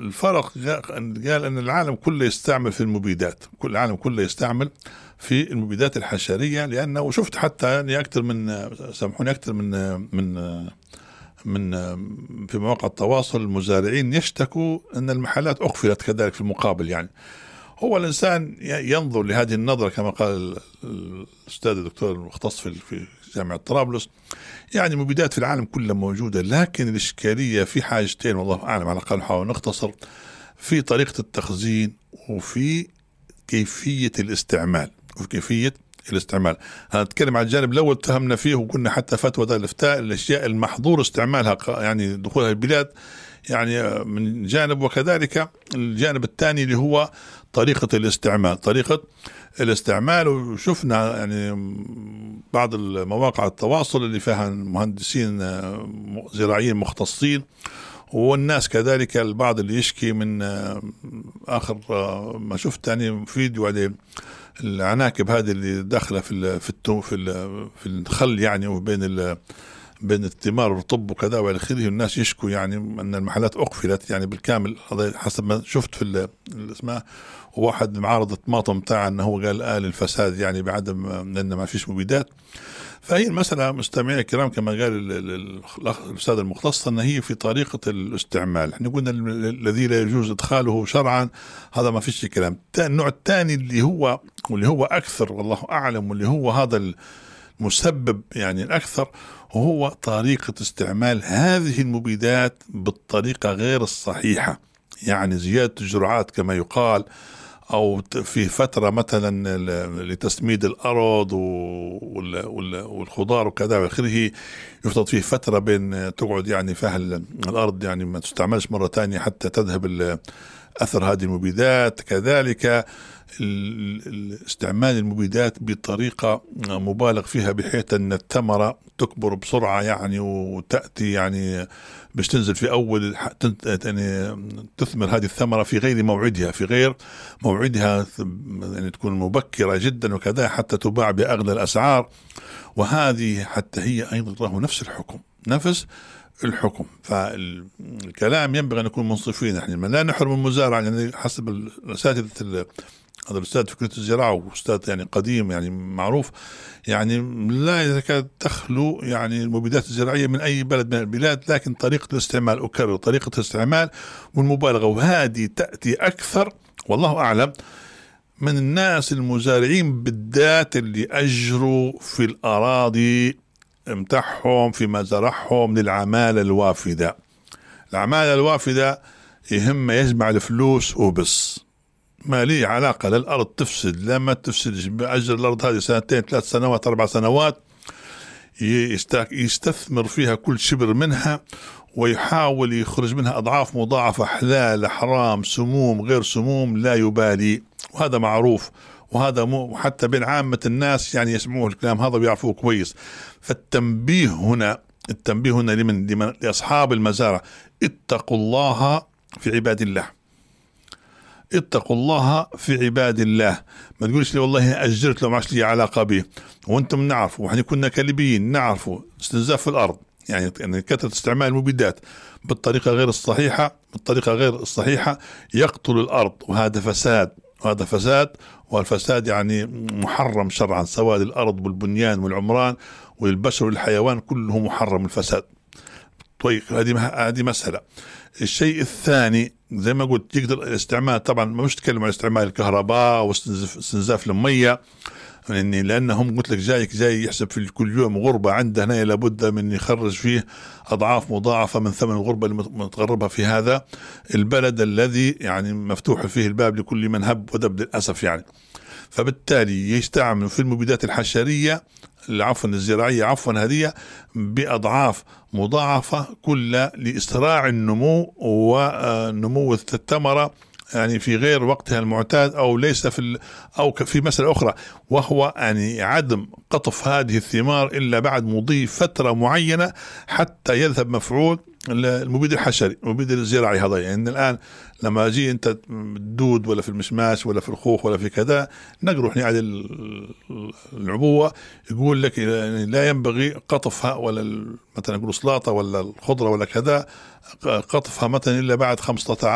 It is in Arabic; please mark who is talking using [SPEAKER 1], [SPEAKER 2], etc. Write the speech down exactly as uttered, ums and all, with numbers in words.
[SPEAKER 1] الفرق قال أن العالم كله يستعمل في المبيدات، كل العالم كله يستعمل في المبيدات الحشرية، لأنه شفت حتى يعني أكثر من سامحوني أكثر من من من في مواقع التواصل المزارعين يشتكوا أن المحلات أقفلت كذلك في المقابل. يعني هو الإنسان ينظر لهذه النظرة كما قال الأستاذ الدكتور المختص في جامعة طرابلس، يعني المبيدات في العالم كله موجودة، لكن الإشكالية في حاجتين والله أعلم، على الأقل نحاول نختصر، في طريقة التخزين وفي كيفية الاستعمال وفي كيفية الاستعمال. أنا أتكلم عن الجانب الأول تهمنا فيه وقلنا حتى فتوى دار الإفتاء الأشياء المحظور استعمالها يعني دخولها البلاد يعني من جانب، وكذلك الجانب الثاني اللي هو طريقة الاستعمال طريقة الاستعمال. وشفنا يعني بعض المواقع التواصل اللي فيها مهندسين زراعيين مختصين، والناس كذلك البعض اللي يشكي من آخر ما شفت يعني فيديو على العناكب هذه اللي داخله في في في الخل يعني وبين بين الثمار والرطب وكذا والى اخره، الناس يشكوا يعني ان المحلات اقفلت يعني بالكامل. هذا حسب ما شفت في الاسماء، وواحد معارض الطماطم بتاع انه هو قال آل الفساد يعني بعدم لان ما فيش مبيدات. فهي المسألة مستمعين الكرام كما قال الأستاذ المختص أن هي في طريقة الاستعمال. احنا قلنا الذي لا يجوز إدخاله شرعا هذا ما فيش كلام. النوع الثاني اللي هو واللي هو أكثر والله أعلم، واللي هو هذا المسبب يعني الأكثر، وهو طريقة استعمال هذه المبيدات بالطريقة غير الصحيحة، يعني زيادة الجرعات كما يقال، أو في فترة مثلا لتسميد الأرض والخضار وكذا وآخره، يفترض فيه فترة بين تقعد يعني فيها الأرض يعني ما تستعملش مرة تانية حتى تذهب أثر هذه المبيدات. كذلك استعمال المبيدات بطريقة مبالغ فيها بحيث أن الثمرة تكبر بسرعة يعني وتأتي يعني باش تنزل في أول يعني تثمر هذه الثمرة في غير موعدها في غير موعدها يعني تكون مبكرة جدا وكذا حتى تباع بأغلى الأسعار. وهذه حتى هي أيضا له نفس الحكم نفس الحكم. فالكلام ينبغي أن نكون منصفين، احنا لا نحرم المزارع يعني حسب الأساتذة. هذا الأستاذ في كلية الزراعة وأستاذ يعني قديم يعني معروف، يعني لا يكاد تخلو يعني المبيدات الزراعية من أي بلد من البلاد، لكن طريقة الاستعمال أكرر طريقة الاستعمال والمبالغة، وهذه تأتي أكثر والله أعلم من الناس المزارعين بالذات اللي أجروا في الأراضي متاعهم فيما زرعهم للعمالة الوافدة. العمالة الوافدة يهم يجمع الفلوس وبس، ما لي علاقة للأرض تفسد لا ما تفسدش، بأجر الأرض هذه سنتين ثلاث سنوات أربع سنوات يستثمر فيها كل شبر منها ويحاول يخرج منها أضعاف مضاعفة، حلال حرام سموم غير سموم لا يبالي، وهذا معروف، وهذا مو حتى بين عامة الناس يعني يسمعوه الكلام هذا ويعرفوه كويس. فالتنبيه هنا التنبيه هنا لمن لمن لأصحاب المزارع، اتقوا الله في عباد الله، اتقوا الله في عباد الله. ما تقولش لي والله أجرت لو ما عادش لي علاقة به، وانتم نعرفوا وإحنا كنا كليبيين نعرفوا استنزاف في الأرض يعني يعني كثرة استعمال المبيدات بالطريقة غير الصحيحة بالطريقة غير الصحيحة يقتل الأرض، وهذا فساد وهذا فساد والفساد يعني محرم شرعا، سواء للأرض والبنيان والعمران والبشر والحيوان كله محرم الفساد. طيب هذه هذه مسألة. الشيء الثاني زي ما قلت يقدر الاستعمال، طبعا ما مش تكلم عن استعمال الكهرباء واستنزاف المية يعني، لأنهم قلت لك جايك جاي يحسب في كل يوم غربة عنده هنا لابد من يخرج فيه أضعاف مضاعفة من ثمن الغربة اللي متغربها في هذا البلد الذي يعني مفتوح فيه الباب لكل من هب ودب للأسف يعني. فبالتالي يستعملوا في المبيدات الحشرية عفوا الزراعية عفوا هذه بأضعاف مضاعفة كل لإسراع النمو ونمو الثمرة يعني في غير وقتها المعتاد، أو ليس في أو في مسألة أخرى، وهو يعني عدم قطف هذه الثمار إلا بعد مضي فترة معينة حتى يذهب مفعول المبيد الحشري المبيد الزراعي هذا. يعني الآن لما أجي أنت تدود ولا في المشماش ولا في الخوخ ولا في كذا نقرح يعني العبوة يقول لك يعني لا ينبغي قطفها، ولا مثلا يقولوا سلاطة ولا الخضرة ولا كذا قطفها مثلا إلا بعد خمسة عشر